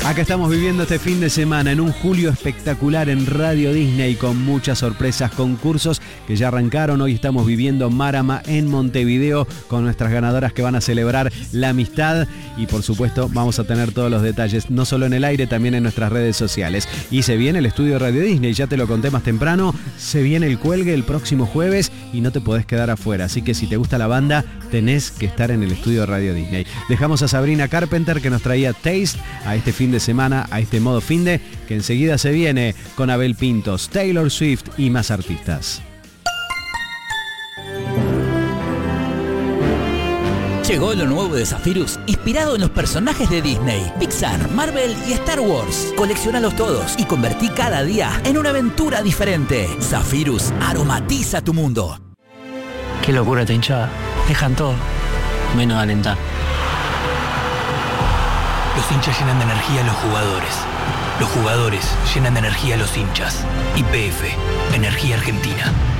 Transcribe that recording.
Acá estamos viviendo este fin de semana en un julio espectacular en Radio Disney con muchas sorpresas, concursos que ya arrancaron. Hoy estamos viviendo Marama en Montevideo con nuestras ganadoras que van a celebrar la amistad y por supuesto vamos a tener todos los detalles, no solo en el aire, también en nuestras redes sociales. Y se viene el estudio de Radio Disney, ya te lo conté más temprano, se viene el cuelgue el próximo jueves y no te podés quedar afuera. Así que si te gusta la banda, tenés que estar en el estudio de Radio Disney. Dejamos a Sabrina Carpenter que nos traía Taste a este fin de semana, a este modo finde, que enseguida se viene con Abel Pintos, Taylor Swift y más artistas. Llegó lo nuevo de Zephyrus, inspirado en los personajes de Disney, Pixar, Marvel y Star Wars. Colecciónalos todos y convertí cada día en una aventura diferente. Zephyrus aromatiza tu mundo. Qué locura esta hinchada. Dejan todo, menos alentar. Los hinchas llenan de energía a los jugadores. Los jugadores llenan de energía a los hinchas. YPF, Energía Argentina.